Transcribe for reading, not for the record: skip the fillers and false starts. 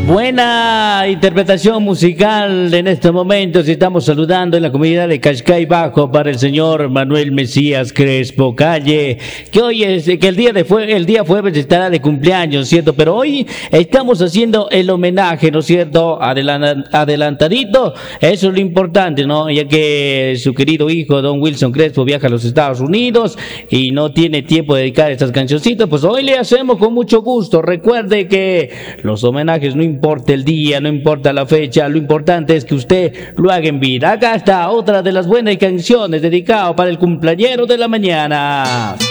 Buena interpretación musical en estos momentos. Estamos saludando en la comunidad de Cascay Bajo para el señor Manuel Mesías Crespo Calle, que hoy es que el día jueves estará de cumpleaños, ¿cierto? Pero hoy estamos haciendo el homenaje, ¿no es cierto? Adelantadito, eso es lo importante, ¿no? Ya que su querido hijo, don Wilson Crespo, viaja a los Estados Unidos y no tiene tiempo de dedicar estas cancioncitas, pues hoy le hacemos con mucho gusto. Recuerde que los homenajes no importa el día, no importa la fecha, lo importante es que usted lo haga en vida. Acá está otra de las buenas canciones dedicado para el cumpleañero de la mañana.